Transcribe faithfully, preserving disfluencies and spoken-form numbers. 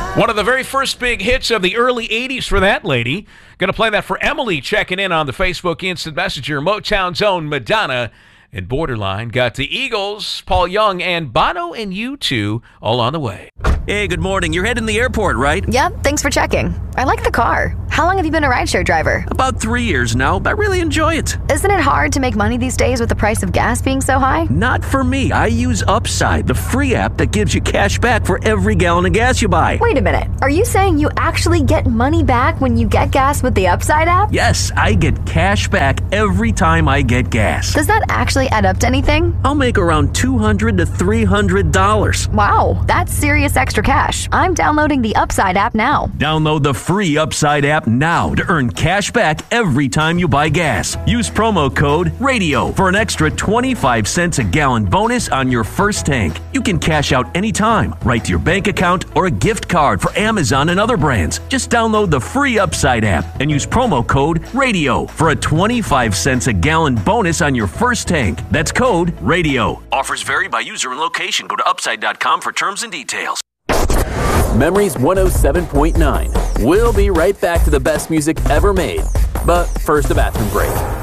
One of the very first big hits of the early eighties for that lady. Going to play that for Emily checking in on the Facebook Instant Messenger. Motown's own Madonna and Borderline. Got the Eagles, Paul Young, and Bono and U two all on the way. Hey, good morning. You're heading to the airport, right? Yep, thanks for checking. I like the car. How long have you been a rideshare driver? About three years now, but I really enjoy it. Isn't it hard to make money these days with the price of gas being so high? Not for me. I use Upside, the free app that gives you cash back for every gallon of gas you buy. Wait a minute. Are you saying you actually get money back when you get gas with the Upside app? Yes, I get cash back every time I get gas. Does that actually add up to anything? I'll make around two hundred to three hundred dollars. Wow, that's serious extra cash. I'm downloading the Upside app now. Download the free Upside app now to earn cash back every time you buy gas. Use promo code RADIO for an extra twenty-five cents a gallon bonus on your first tank. You can cash out anytime, right to your bank account or a gift card for Amazon and other brands. Just download the free Upside app and use promo code RADIO for a twenty-five cents a gallon bonus on your first tank. That's code RADIO. Offers vary by user and location. Go to upside dot com for terms and details. Memories one oh seven point nine. We'll be right back to the best music ever made. But first, a bathroom break.